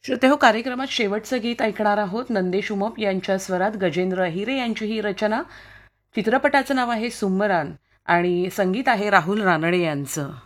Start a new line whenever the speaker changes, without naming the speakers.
श्रोतेहो, कार्यक्रमात शेवटचं गीत ऐकणार आहोत. नंदेश उमप यांच्या स्वरात गजेंद्र अहिरे यांची ही रचना. चित्रपटाचं नाव आहे सुम्मरान आणि संगीत आहे राहुल रानडे यांचं.